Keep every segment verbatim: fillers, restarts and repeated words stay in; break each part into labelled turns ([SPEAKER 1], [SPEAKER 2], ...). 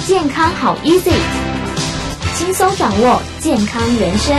[SPEAKER 1] 健康好 easy， 轻松掌握健康人生。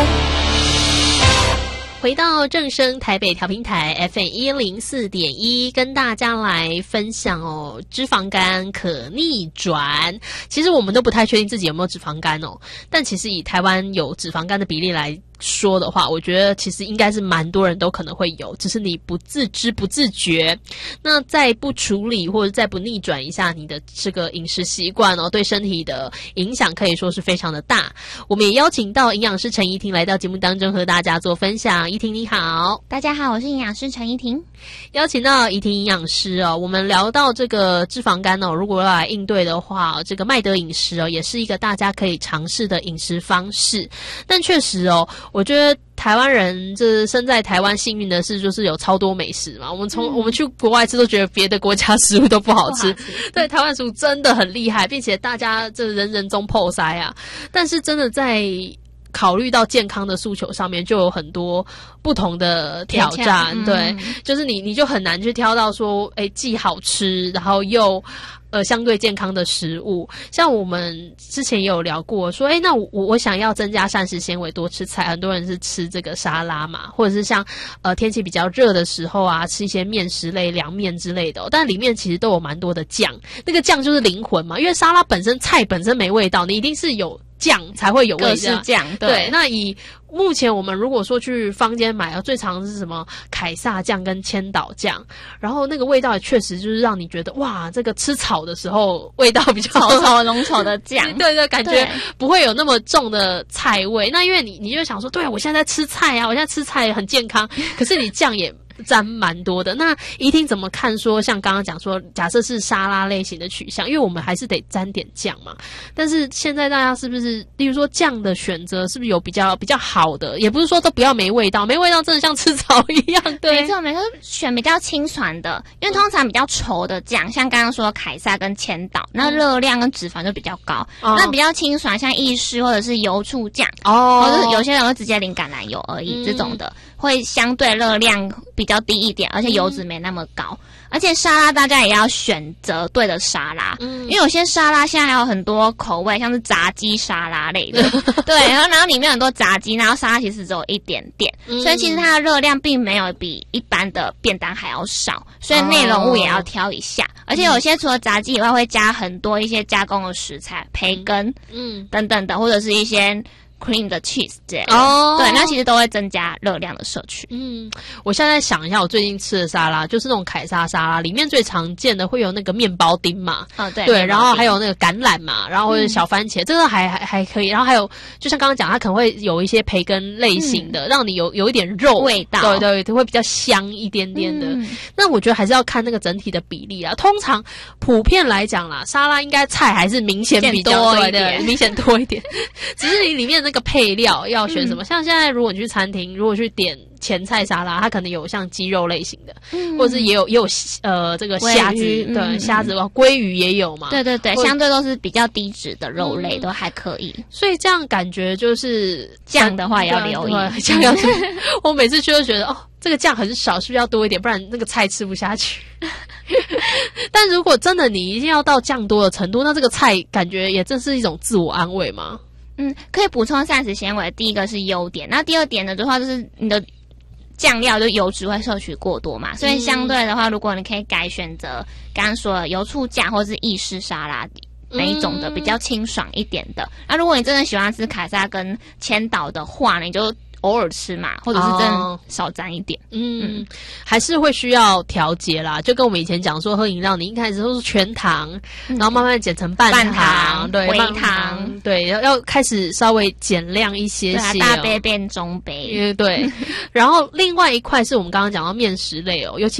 [SPEAKER 2] 回到正声台北调频台 F M 一零四点一，跟大家来分享哦，脂肪肝可逆转。其实我们都不太确定自己有没有脂肪肝哦，但其实以台湾有脂肪肝的比例来说的话，我觉得其实应该是蛮多人都可能会有，只是你不自知不自觉。那再不处理或者再不逆转一下你的这个饮食习惯哦，对身体的影响可以说是非常的大。我们也邀请到营养师陈怡婷来到节目当中和大家做分享。怡婷你好。
[SPEAKER 3] 大家好，我是营养师陈怡婷。
[SPEAKER 2] 邀请到怡婷营养师哦，我们聊到这个脂肪肝哦，如果要来应对的话，这个麦德饮食哦，也是一个大家可以尝试的饮食方式。但确实哦，我觉得台湾人这身在台湾幸运的是，就是有超多美食嘛。我们从、嗯、我们去国外吃都觉得别的国家食物都不好吃，好吃对，台湾食物真的很厉害，并且大家这人人中破塞啊。但是真的在考虑到健康的诉求上面，就有很多不同的挑战，嗯、对，就是你你就很难去挑到说，哎，既好吃，然后又呃相对健康的食物。像我们之前也有聊过，说，哎，那我我想要增加膳食纤维，多吃菜，很多人是吃这个沙拉嘛，或者是像呃天气比较热的时候啊，吃一些面食类、凉面之类的、哦，但里面其实都有蛮多的酱，那个酱就是灵魂嘛，因为沙拉本身菜本身没味道，你一定是有酱才会有味道，各式
[SPEAKER 3] 酱 对,
[SPEAKER 2] 对。那以目前我们如果说去坊间买啊，最常是什么凯撒酱跟千岛酱，然后那个味道也确实就是让你觉得哇，这个吃草的时候味道比较
[SPEAKER 3] 稠稠浓稠的酱，
[SPEAKER 2] 对对，感觉不会有那么重的菜味。那因为你你就想说，对我现在在吃菜啊，我现在吃菜很健康，可是你酱也沾蛮多的。那怡婷怎么看说像刚刚讲说假设是沙拉类型的取向，因为我们还是得沾点酱嘛，但是现在大家是不是例如说酱的选择是不是有比较比较好的，也不是说都不要没味道，没味道真的像吃草一样，对，
[SPEAKER 3] 没错没错，选比较清爽的，因为通常比较稠的酱像刚刚说凯撒跟千岛，那热量跟脂肪就比较高、嗯、那比较清爽像意式或者是油醋酱哦，或者是有些人会直接淋橄榄油而已、嗯、这种的会相对热量比较低一点，而且油脂没那么高、嗯、而且沙拉大家也要选择对的沙拉、嗯、因为有些沙拉现在还有很多口味，像是炸鸡沙拉类的对，然后然后里面有很多炸鸡，然后沙拉其实只有一点点、嗯、所以其实它的热量并没有比一般的便当还要少，所以内容物也要挑一下、哦、而且有些除了炸鸡以外会加很多一些加工的食材，培根嗯等等的，或者是一些cream 的 cheese 这样哦，对，那其实都会增加热量的摄取。
[SPEAKER 2] 嗯，我现在想一下，我最近吃的沙拉就是那种凯撒沙拉，里面最常见的会有那个面包丁嘛，
[SPEAKER 3] 哦对
[SPEAKER 2] 对，然后还有那个橄榄嘛，然后或者小番茄，嗯、这个还还还可以，然后还有就像刚刚讲，它可能会有一些培根类型的，嗯、让你有有一点肉
[SPEAKER 3] 味道，
[SPEAKER 2] 对对，它会比较香一点点的。嗯、那我觉得还是要看那个整体的比例啊。通常普遍来讲啦，沙拉应该菜还是明显比较
[SPEAKER 3] 多一点，
[SPEAKER 2] 明显多一点，只是你里面的那个配料要选什么、嗯、像现在如果你去餐厅，如果去点前菜沙拉，它可能有像鸡肉类型的、嗯、或者是也有也有呃这个虾子，对，虾子鲑鱼也有嘛，
[SPEAKER 3] 对对对，相对都是比较低脂的肉类、嗯、都还可以，
[SPEAKER 2] 所以这样感觉就是
[SPEAKER 3] 酱的话也要留意，
[SPEAKER 2] 酱要我每次去都觉得哦这个酱很少，是不是要多一点，不然那个菜吃不下去但如果真的你一定要到酱多的程度，那这个菜感觉也真是一种自我安慰吗？
[SPEAKER 3] 嗯，可以补充膳食纤维，第一个是优点，那第二点呢的话就是你的酱料就油脂会摄取过多嘛，所以相对的话，如果你可以改选择刚刚说的油醋酱或是意式沙拉那一种的比较清爽一点的，那如果你真的喜欢吃凯撒跟千岛的话呢，你就偶尔吃嘛，或者是真的少沾一点、哦、嗯, 嗯
[SPEAKER 2] 还是会需要调节啦，就跟我们以前讲说喝饮料你一开始都是全糖、嗯、然后慢慢减成半糖, 半糖对微糖，对，要要开始稍微减量一些些、哦、
[SPEAKER 3] 对啊，大杯变中杯，
[SPEAKER 2] 对然后另外一块是我们刚刚讲到面食类哦，尤其